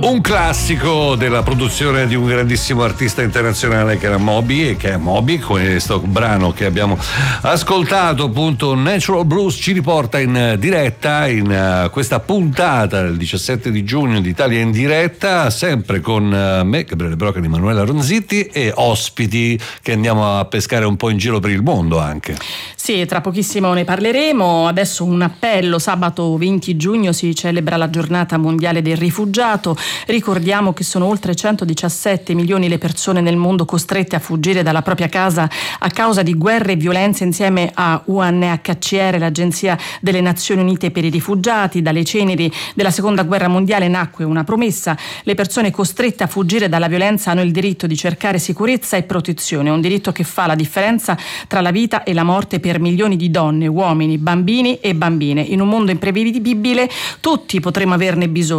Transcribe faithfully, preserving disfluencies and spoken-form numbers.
Un classico della produzione di un grandissimo artista internazionale che era Moby, e che è Moby. Questo brano che abbiamo ascoltato, appunto, Natural Blues, ci riporta in diretta in uh, questa puntata del diciassette di giugno di Italia in diretta, sempre con uh, me, Gabriele Broca, di Manuela Ronzitti, e ospiti che andiamo a pescare un po' in giro per il mondo anche. Sì, tra pochissimo ne parleremo. Adesso un appello: sabato venti giugno si celebra la giornata mondiale del rifugiato. Ricordiamo che sono oltre centodiciassette milioni le persone nel mondo costrette a fuggire dalla propria casa a causa di guerre e violenze. Insieme a U N H C R, l'Agenzia delle Nazioni Unite per i Rifugiati, dalle ceneri della seconda guerra mondiale nacque una promessa: le persone costrette a fuggire dalla violenza hanno il diritto di cercare sicurezza e protezione, un diritto che fa la differenza tra la vita e la morte per milioni di donne, uomini, bambini e bambine. In un mondo imprevedibile tutti potremo averne bisogno.